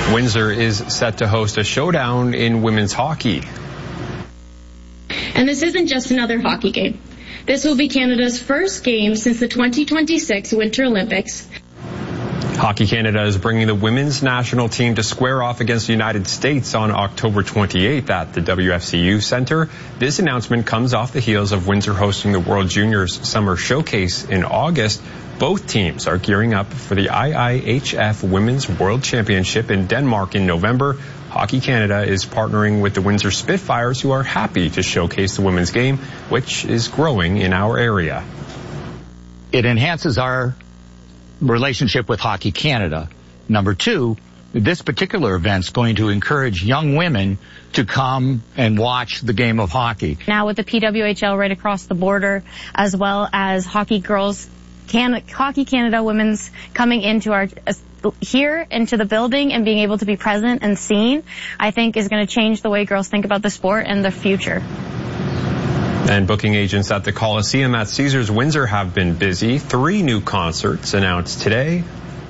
Windsor is set to host a showdown in women's hockey. And this isn't just another hockey game. This will be Canada's first game since the 2026 Winter Olympics. Hockey Canada is bringing the women's national team to square off against the United States on October 28th at the WFCU Center. This announcement comes off the heels of Windsor hosting the World Juniors Summer Showcase in August. Both teams are gearing up for the IIHF Women's World Championship in Denmark in November. Hockey Canada is partnering with the Windsor Spitfires, who are happy to showcase the women's game, which is growing in our area. It enhances our relationship with Hockey Canada. Number two, this particular event's going to encourage young women to come and watch the game of hockey. Now with the PWHL right across the border, as well as Hockey Canada women's coming into here into the building and being able to be present and seen, I think is going to change the way girls think about the sport and the future. And booking agents at the Coliseum at Caesars Windsor have been busy. 3 new concerts announced today.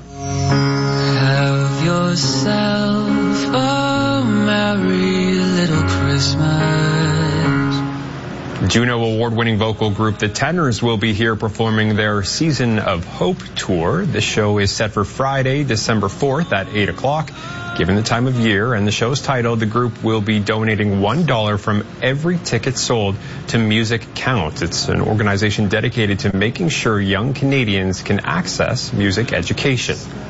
Have yourself a merry little Christmas. Juno Award-winning vocal group The Tenors will be here performing their Season of Hope tour. The show is set for Friday, December 4th at 8 o'clock. Given the time of year and the show's title, the group will be donating $1 from every ticket sold to Music Counts. It's an organization dedicated to making sure young Canadians can access music education.